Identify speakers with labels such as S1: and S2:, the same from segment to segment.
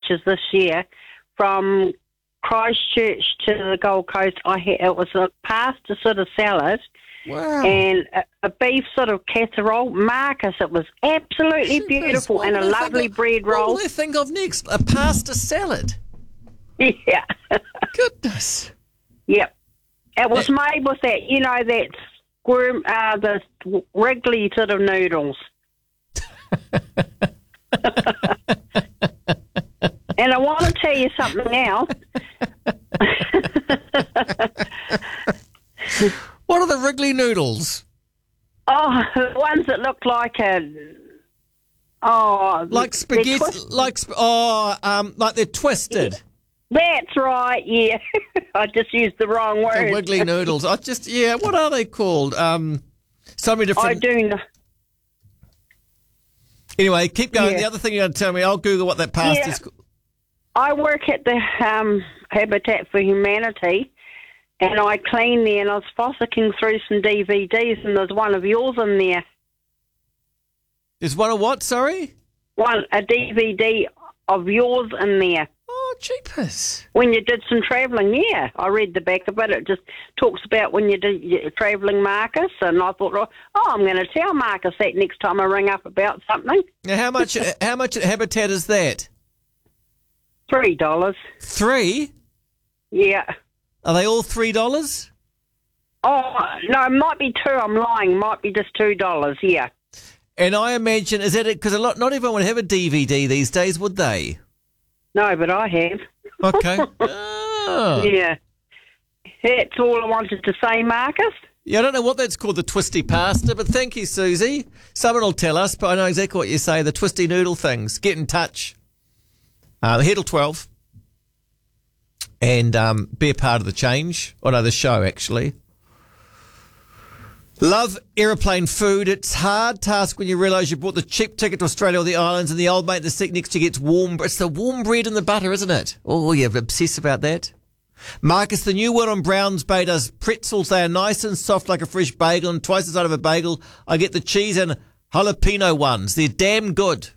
S1: beaches this year from Christchurch to the Gold Coast. It was a pasta sort of salad.
S2: Wow.
S1: And a beef sort of casserole. Marcus, it was absolutely beautiful, and a lovely bread roll.
S2: What will they think of next? A pasta salad?
S1: Yeah.
S2: Goodness.
S1: Yep. It was made with that, that the Wrigley sort of noodles. And I want to tell you something else.
S2: What are the Wrigley noodles?
S1: Oh, the ones that look like
S2: like spaghetti, like they're twisted.
S1: That's right. Yeah, I just used the wrong word.
S2: The Wrigley noodles. What are they called? So many different.
S1: I do know.
S2: Anyway, keep going.
S1: Yeah.
S2: The other thing you're going to tell me, I'll Google what that pasta is called.
S1: I work at the Habitat for Humanity, and I clean there, and I was fossicking through some DVDs, and there's one of yours in there.
S2: There's one of what, sorry?
S1: A DVD of yours in there.
S2: Oh, jeepers.
S1: When you did some travelling, yeah. I read the back of it. It just talks about when you did your travelling, Marcus, and I thought, I'm going to tell Marcus that next time I ring up about something.
S2: Now, how much at Habitat is that?
S1: $3.
S2: 3?
S1: Yeah.
S2: Are they all $3?
S1: Oh, no, it might be 2. I'm lying. Might be just $2, yeah.
S2: And I imagine, is that it? Because not everyone would have a DVD these days, would they?
S1: No, but I have.
S2: Okay. Oh.
S1: Yeah. That's all I wanted to say, Marcus.
S2: Yeah, I don't know what that's called, the twisty pasta, but thank you, Susie. Someone will tell us, but I know exactly what you say, the twisty noodle things. Get in touch. Head till 12. And be a part of the change. Oh, no, the show, actually. Love aeroplane food. It's a hard task when you realise you bought the cheap ticket to Australia or the islands and the old mate in the seat next to you gets warm. It's the warm bread and the butter, isn't it? Oh, you're obsessed about that. Marcus, the new one on Browns Bay does pretzels. They are nice and soft like a fresh bagel, and twice the size of a bagel. I get the cheese and jalapeno ones. They're damn good.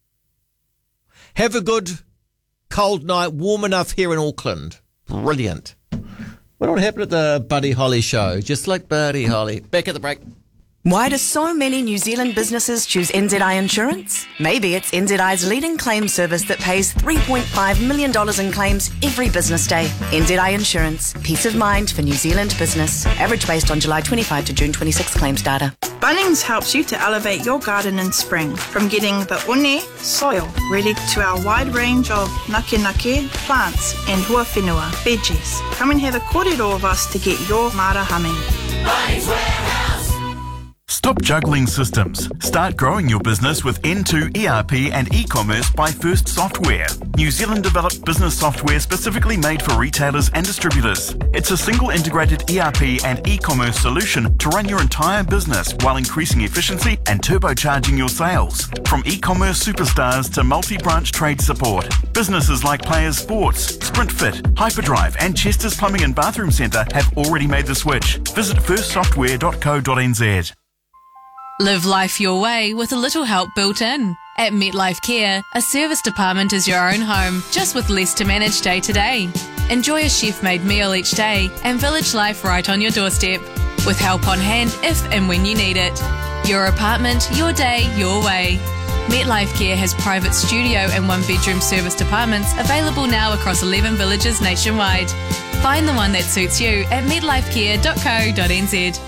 S2: Have a good cold night, warm enough here in Auckland. Brilliant. What happened at the Buddy Holly show? Just like Buddy Holly. Back at the break.
S3: Why do so many New Zealand businesses choose NZI Insurance? Maybe it's NZI's leading claim service that pays $3.5 million in claims every business day. NZI Insurance. Peace of mind for New Zealand business. Average based on July 25 to June 26 claims data.
S4: Bunnings helps you to elevate your garden in spring. From getting the one soil ready to our wide range of nake plants and huawhenua veggies. Come and have a kōrero of us to get your mara humming.
S5: Bunnings Warehouse.
S6: Stop juggling systems. Start growing your business with N2 ERP and e-commerce by First Software. New Zealand developed business software specifically made for retailers and distributors. It's a single integrated ERP and e-commerce solution to run your entire business while increasing efficiency and turbocharging your sales. From e-commerce superstars to multi-branch trade support, businesses like Players Sports, SprintFit, Hyperdrive and Chester's Plumbing and Bathroom Centre have already made the switch. Visit firstsoftware.co.nz.
S7: Live life your way with a little help built in. At MetLife Care, a service department is your own home, just with less to manage day to day. Enjoy a chef-made meal each day and village life right on your doorstep, with help on hand if and when you need it. Your apartment, your day, your way. MetLife Care has private studio and one-bedroom service departments available now across 11 villages nationwide. Find the one that suits you at metlifecare.co.nz.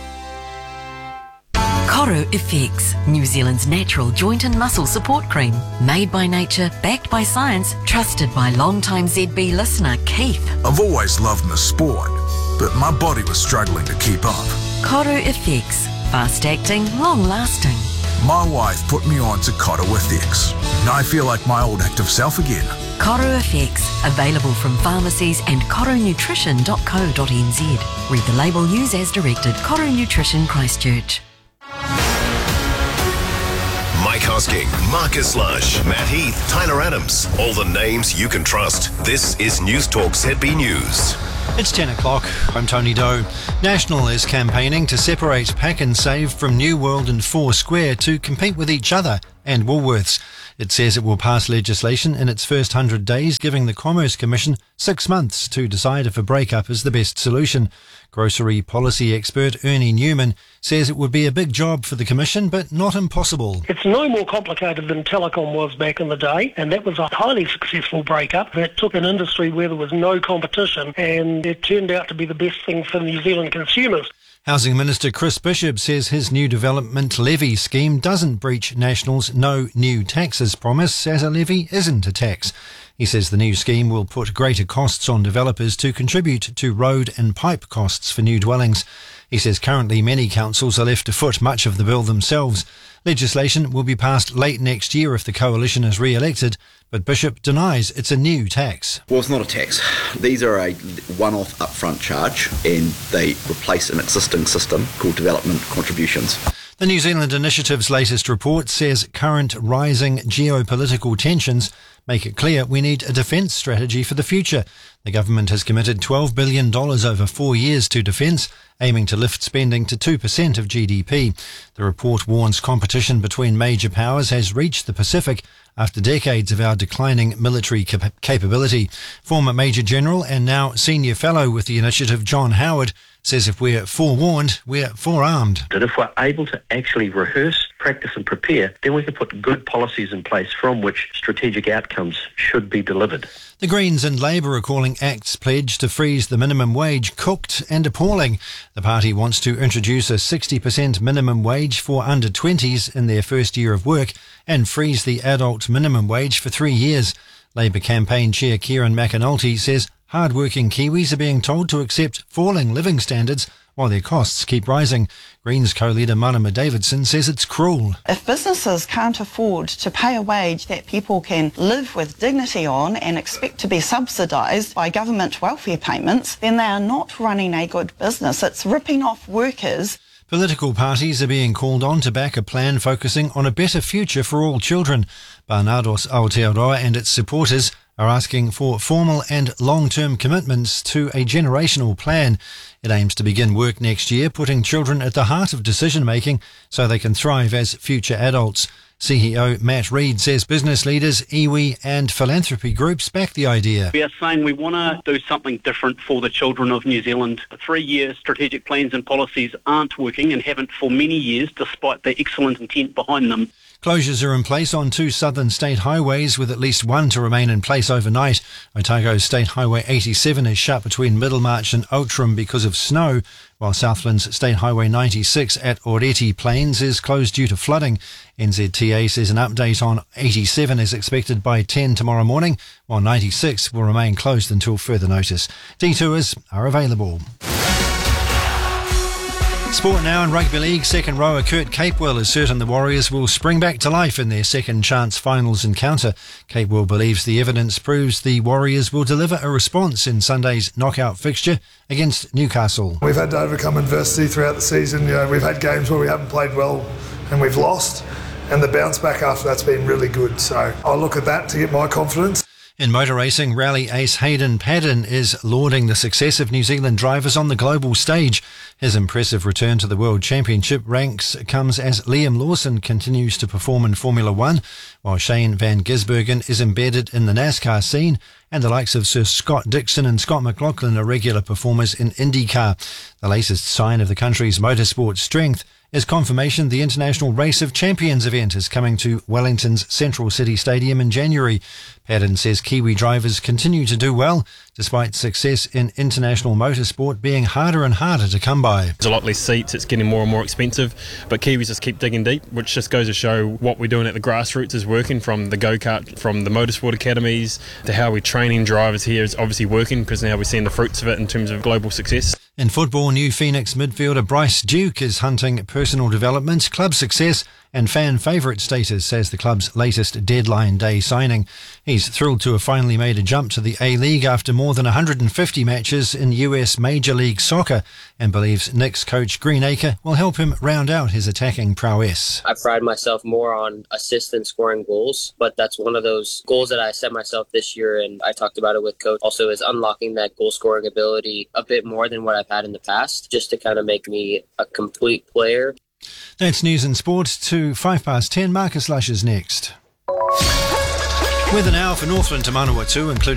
S8: Koru FX, New Zealand's natural joint and muscle support cream. Made by nature, backed by science, trusted by long-time ZB listener Keith.
S9: I've always loved the sport, but my body was struggling to keep up.
S8: Koru FX, fast-acting, long-lasting.
S9: My wife put me on to Koru FX. I feel like my old active self again.
S8: Koru FX, available from pharmacies and korunutrition.co.nz. Read the label, use as directed. Koru Nutrition, Christchurch.
S5: Mike Hosking, Marcus Lush, Matt Heath, Tyler Adams. All the names you can trust. This is News Talk ZB News.
S10: It's 10 o'clock. I'm Tony Doe. National is campaigning to separate Pack and Save from New World and Four Square to compete with each other and Woolworths. It says it will pass legislation in its first 100 days, giving the Commerce Commission 6 months to decide if a breakup is the best solution. Grocery policy expert Ernie Newman says it would be a big job for the Commission, but not impossible.
S11: It's no more complicated than telecom was back in the day, and that was a highly successful breakup that took an industry where there was no competition, and it turned out to be the best thing for New Zealand consumers.
S10: Housing Minister Chris Bishop says his new development levy scheme doesn't breach National's no new taxes promise, as a levy isn't a tax. He says the new scheme will put greater costs on developers to contribute to road and pipe costs for new dwellings. He says currently many councils are left to foot much of the bill themselves. Legislation will be passed late next year if the coalition is re-elected, but Bishop denies it's a new tax.
S12: Well, it's not a tax. These are a one-off upfront charge, and they replace an existing system called development contributions.
S10: The New Zealand Initiative's latest report says current rising geopolitical tensions make it clear we need a defence strategy for the future. The government has committed $12 billion over 4 years to defence, aiming to lift spending to 2% of GDP. The report warns competition between major powers has reached the Pacific after decades of our declining military capability. Former Major General and now Senior Fellow with the initiative, John Howard, says if we're forewarned, we're forearmed.
S13: That if we're able to actually rehearse, practice and prepare, then we can put good policies in place from which strategic outcomes should be delivered.
S10: The Greens and Labour are calling ACT's pledge to freeze the minimum wage cooked and appalling. The party wants to introduce a 60% minimum wage for under-20s in their first year of work and freeze the adult minimum wage for 3 years. Labour campaign chair Kieran McAnulty says hard-working Kiwis are being told to accept falling living standards while their costs keep rising. Greens co-leader Marama Davidson says it's cruel.
S14: If businesses can't afford to pay a wage that people can live with dignity on and expect to be subsidised by government welfare payments, then they are not running a good business. It's ripping off workers.
S10: Political parties are being called on to back a plan focusing on a better future for all children. Barnados Aotearoa and its supporters are asking for formal and long-term commitments to a generational plan. It aims to begin work next year, putting children at the heart of decision-making so they can thrive as future adults. CEO Matt Reid says business leaders, iwi and philanthropy groups back the idea.
S15: We are saying we want to do something different for the children of New Zealand. The 3-year strategic plans and policies aren't working and haven't for many years, despite the excellent intent behind them.
S10: Closures are in place on 2 southern state highways, with at least one to remain in place overnight. Otago State Highway 87 is shut between Middlemarch and Outram because of snow, while Southland's State Highway 96 at Oreti Plains is closed due to flooding. NZTA says an update on 87 is expected by 10 tomorrow morning, while 96 will remain closed until further notice. Detours are available. Sport now in rugby league. Second rower Kurt Capewell is certain the Warriors will spring back to life in their second chance finals encounter. Capewell believes the evidence proves the Warriors will deliver a response in Sunday's knockout fixture against Newcastle.
S16: We've had to overcome adversity throughout the season. We've had games where we haven't played well and we've lost, and the bounce back after that's been really good. So I'll look at that to get my confidence.
S10: In motor racing, rally ace Hayden Paddon is lauding the success of New Zealand drivers on the global stage. His impressive return to the World Championship ranks comes as Liam Lawson continues to perform in Formula One, while Shane van Gisbergen is embedded in the NASCAR scene, and the likes of Sir Scott Dixon and Scott McLaughlin are regular performers in IndyCar. The latest sign of the country's motorsport strength is confirmation the International Race of Champions event is coming to Wellington's Central City Stadium in January. Paddon says Kiwi drivers continue to do well, despite success in international motorsport being harder and harder to come by.
S17: There's a lot less seats, it's getting more and more expensive, but Kiwis just keep digging deep, which just goes to show what we're doing at the grassroots is working, from the go-kart, from the motorsport academies, to how we're training drivers here is obviously working, because now we're seeing the fruits of it in terms of global success.
S10: In football, new Phoenix midfielder Bryce Duke is hunting personal development, club success and fan favourite status as the club's latest deadline day signing. He's thrilled to have finally made a jump to the A-League after more than 150 matches in US Major League Soccer, and believes Knicks coach Greenacre will help him round out his attacking prowess.
S18: I pride myself more on assist and scoring goals, but that's one of those goals that I set myself this year, and I talked about it with coach also, is unlocking that goal scoring ability a bit more than what I've had in the past, just to kind of make me a complete player.
S10: That's news and sport to 10:05. Marcus Lush is next. Weather now for Northland to Manawatu, including